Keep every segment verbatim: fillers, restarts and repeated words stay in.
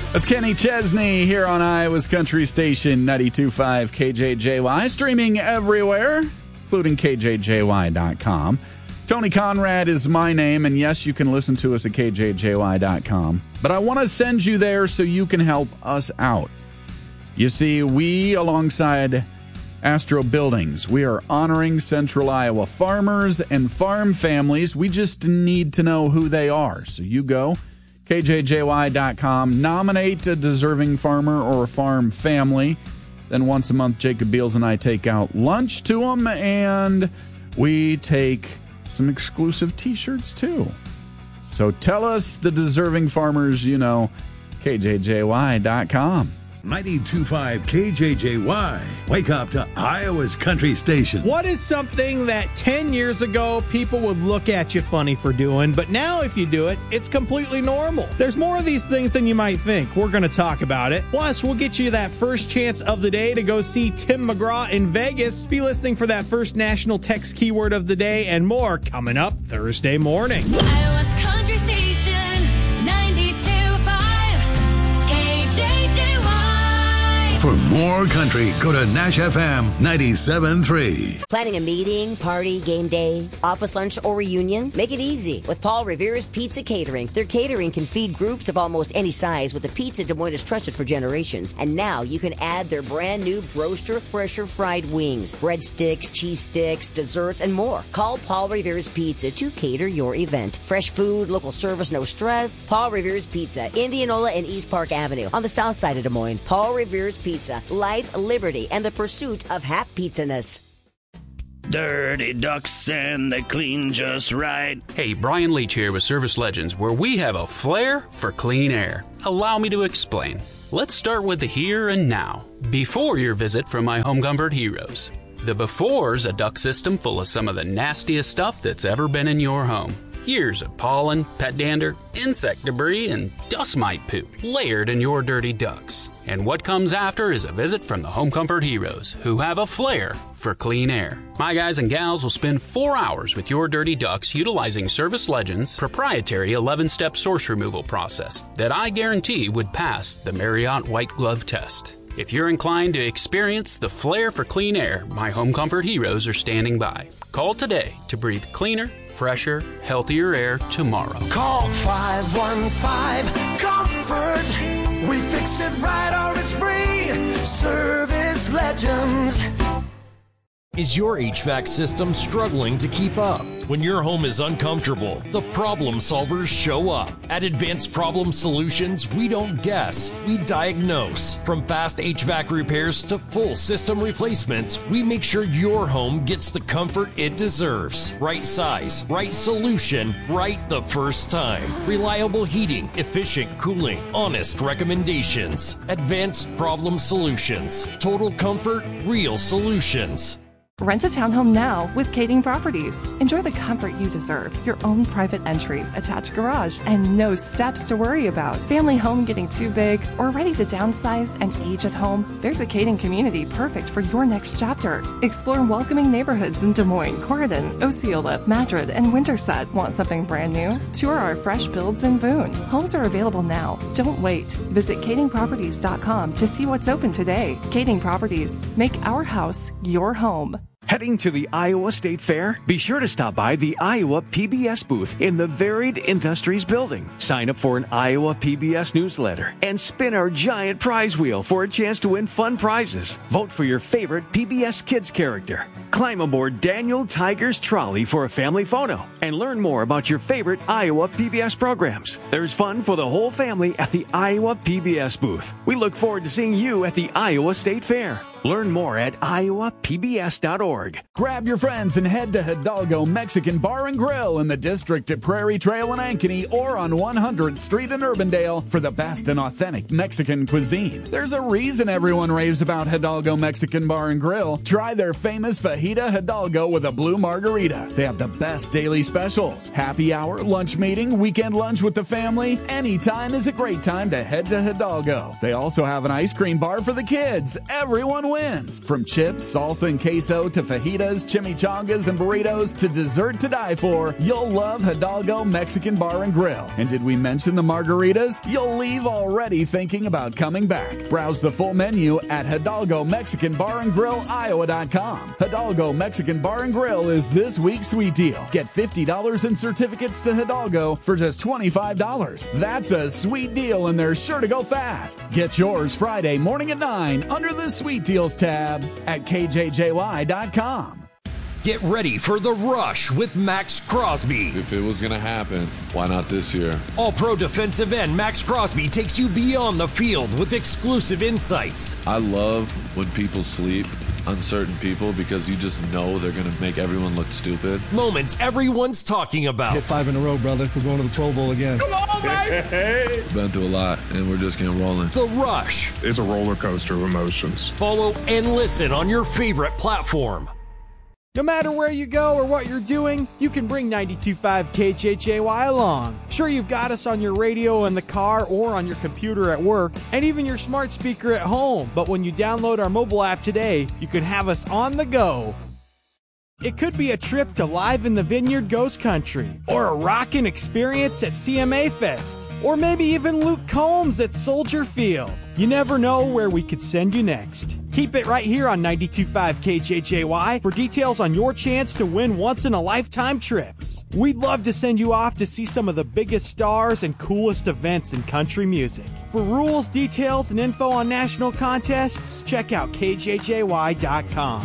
That's Kenny Chesney here on Iowa's Country Station ninety-two point five K J J Y, streaming everywhere, including K J J Y dot com. Tony Conrad is my name, and yes, you can listen to us at K J J Y dot com. But I want to send you there so you can help us out. You see, we, alongside Astro Buildings, we are honoring Central Iowa farmers and farm families. We just need to know who they are. So you go K J J Y dot com, nominate a deserving farmer or a farm family. Then once a month, Jacob Beals and I take out lunch to them, and we take some exclusive T-shirts too. So tell us the deserving farmers you know, K J J Y dot com. ninety-two point five K J J Y. Wake up to Iowa's Country Station. What is something that ten years ago people would look at you funny for doing, but now if you do it, it's completely normal? There's more of these things than you might think. We're going to talk about it. Plus, we'll get you that first chance of the day to go see Tim McGraw in Vegas. Be listening for that first national text keyword of the day and more coming up Thursday morning. Iowa's Country Station, ninety-two point five K J J Y. For more country, go to Nash F M ninety-seven point three. Planning a meeting, party, game day, office lunch, or reunion? Make it easy with Paul Revere's Pizza Catering. Their catering can feed groups of almost any size with a pizza Des Moines has trusted for generations. And now you can add their brand new Broaster Fresher fried wings, breadsticks, cheese sticks, desserts, and more. Call Paul Revere's Pizza to cater your event. Fresh food, local service, no stress. Paul Revere's Pizza, Indianola and East Park Avenue on the south side of Des Moines. Paul Revere's Pizza. Pizza, life, liberty, and the pursuit of hap pizzaness. Dirty ducks and they clean just right. Hey, Brian Leach here with Service Legends, where we have a flair for clean air. Allow me to explain. Let's start with the here and now, before your visit from my Home Comfort heroes. The before's a duct system full of some of the nastiest stuff that's ever been in your home. Years of pollen, pet dander, insect debris, and dust mite poop layered in your dirty ducts. And what comes after is a visit from the Home Comfort heroes, who have a flair for clean air. My guys and gals will spend four hours with your dirty ducts utilizing Service Legends' proprietary eleven-step source removal process that I guarantee would pass the Marriott White Glove test. If you're inclined to experience the flair for clean air, my Home Comfort heroes are standing by. Call today to breathe cleaner, fresher, healthier air tomorrow. Call five one five comfort. We fix it right or it's free. Service Legends. Is your H V A C system struggling to keep up? When your home is uncomfortable, the problem solvers show up. At Advanced Problem Solutions, we don't guess, we diagnose. From fast H V A C repairs to full system replacements, we make sure your home gets the comfort it deserves. Right size, right solution, right the first time. Reliable heating, efficient cooling, honest recommendations. Advanced Problem Solutions. Total comfort, real solutions. Rent a townhome now with Kading Properties. Enjoy the comfort you deserve. Your own private entry, attached garage, and no steps to worry about. Family home getting too big or ready to downsize and age at home? There's a Kading community perfect for your next chapter. Explore welcoming neighborhoods in Des Moines, Corydon, Osceola, Madrid, and Winterset. Want something brand new? Tour our fresh builds in Boone. Homes are available now. Don't wait. Visit Kading Properties dot com to see what's open today. Kading Properties. Make our house your home. Heading to the Iowa State Fair? Be sure to stop by the Iowa P B S booth in the Varied Industries building. Sign up for an Iowa P B S newsletter and spin our giant prize wheel for a chance to win fun prizes. Vote for your favorite P B S Kids character. Climb aboard Daniel Tiger's trolley for a family photo and learn more about your favorite Iowa P B S programs. There's fun for the whole family at the Iowa P B S booth. We look forward to seeing you at the Iowa State Fair. Learn more at iowa p b s dot org. Grab your friends and head to Hidalgo Mexican Bar and Grill in the district at Prairie Trail and Ankeny or on one hundredth Street in Urbandale for the best and authentic Mexican cuisine. There's a reason everyone raves about Hidalgo Mexican Bar and Grill. Try their famous Fajita Hidalgo with a blue margarita. They have the best daily specials. Happy hour, lunch meeting, weekend lunch with the family. Anytime is a great time to head to Hidalgo. They also have an ice cream bar for the kids. Everyone wins. From chips, salsa and queso to fajitas, chimichangas, and burritos to dessert to die for, you'll love Hidalgo Mexican Bar and Grill. And did we mention the margaritas? You'll leave already thinking about coming back. Browse the full menu at Hidalgo Mexican Bar and Grill Iowa dot com. Hidalgo Mexican Bar and Grill is this week's sweet deal. Get fifty dollars in certificates to Hidalgo for just twenty-five dollars. That's a sweet deal, and they're sure to go fast. Get yours Friday morning at nine under the Sweet Deals tab at K J J Y dot com. Get ready for the rush with Max Crosby. If it was going to happen, why not this year? All-pro defensive end Max Crosby takes you beyond the field with exclusive insights. I love when people sleep on certain people because you just know they're going to make everyone look stupid. Moments everyone's talking about. Hit five in a row, brother. We're going to the Pro Bowl again. Come on, baby! Been through a lot, and we're just getting rolling. The Rush. It's a roller coaster of emotions. Follow and listen on your favorite platform. No matter where you go or what you're doing, you can bring ninety-two point five K J J Y along. Sure, you've got us on your radio in the car or on your computer at work, and even your smart speaker at home. But when you download our mobile app today, you can have us on the go. It could be a trip to Live in the Vineyard Ghost Country, or a rockin' experience at C M A Fest, or maybe even Luke Combs at Soldier Field. You never know where we could send you next. Keep it right here on ninety-two point five K J J Y for details on your chance to win once-in-a-lifetime trips. We'd love to send you off to see some of the biggest stars and coolest events in country music. For rules, details, and info on national contests, check out K J J Y dot com.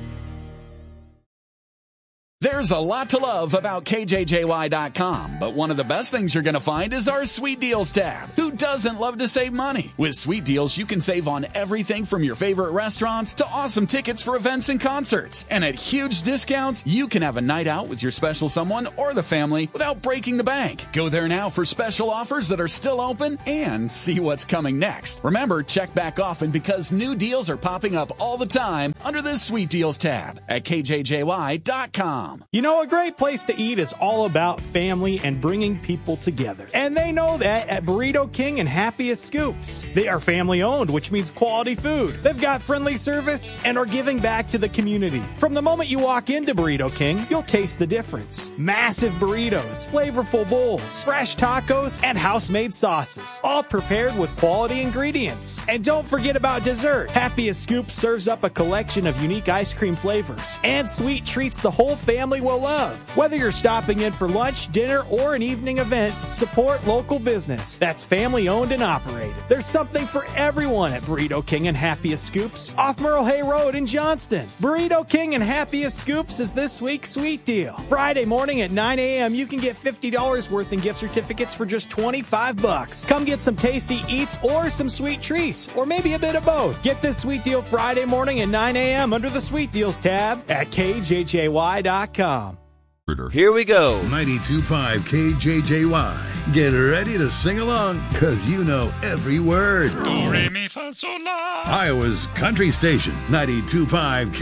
There's a lot to love about K J J Y dot com, but one of the best things you're going to find is our Sweet Deals tab. Who doesn't love to save money? With Sweet Deals, you can save on everything from your favorite restaurants to awesome tickets for events and concerts. And at huge discounts, you can have a night out with your special someone or the family without breaking the bank. Go there now for special offers that are still open and see what's coming next. Remember, check back often because new deals are popping up all the time under this Sweet Deals tab at K J J Y dot com. You know, a great place to eat is all about family and bringing people together. And they know that at Burrito King and Happiest Scoops. They are family owned, which means quality food. They've got friendly service and are giving back to the community. From the moment you walk into Burrito King, you'll taste the difference. Massive burritos, flavorful bowls, fresh tacos, and house-made sauces. All prepared with quality ingredients. And don't forget about dessert. Happiest Scoops serves up a collection of unique ice cream flavors and sweet treats the whole family Family will love. Whether you're stopping in for lunch, dinner, or an evening event, support local business that's family owned and operated. There's something for everyone at Burrito King and Happiest Scoops off Merle Hay Road in Johnston. Burrito King and Happiest Scoops is this week's sweet deal. Friday morning at nine a.m. you can get fifty dollars worth in gift certificates for just twenty-five bucks. Come get some tasty eats or some sweet treats, or maybe a bit of both. Get this sweet deal Friday morning at nine a.m. under the Sweet Deals tab at K J J Y dot com. Here we go. ninety-two point five K J J Y. Get ready to sing along, because you know every word. Do, re, mi, fa, sol, la. Iowa's country station, ninety-two point five